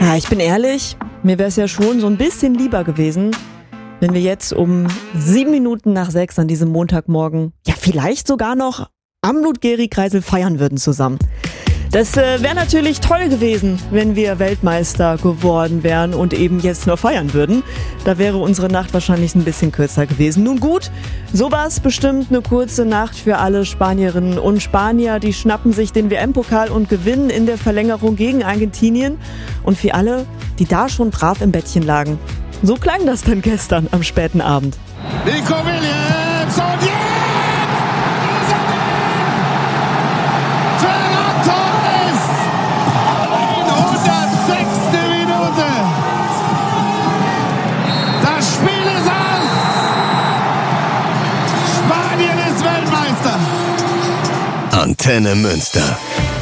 Ja, ich bin ehrlich, mir wäre es ja schon so ein bisschen lieber gewesen, wenn wir jetzt um 7 Minuten nach 6 an diesem Montagmorgen, ja vielleicht sogar noch am Ludgeri-Kreisel feiern würden zusammen. Das wäre natürlich toll gewesen, wenn wir Weltmeister geworden wären und eben jetzt nur feiern würden. Da wäre unsere Nacht wahrscheinlich ein bisschen kürzer gewesen. Nun gut, sowas bestimmt eine kurze Nacht für alle Spanierinnen und Spanier. Die schnappen sich den WM-Pokal und gewinnen in der Verlängerung gegen Argentinien. Und für alle, die da schon brav im Bettchen lagen. So klang das dann gestern am späten Abend. Nico Williams und jetzt! Ferran Torres! 106. Minute! Das Spiel ist aus! Spanien ist Weltmeister! Antenne Münster.